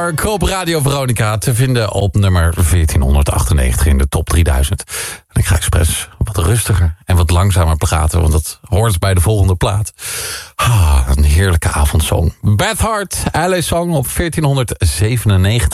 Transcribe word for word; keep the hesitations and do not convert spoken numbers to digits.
Op Radio Veronica te vinden op nummer veertienhonderdachtennegentig in de top drieduizend. En ik ga expres wat rustiger en wat langzamer praten, want dat hoort bij de volgende plaat. Ah, een heerlijke avondsong. Beth Hart, L A Song op veertienhonderdzevenennegentig.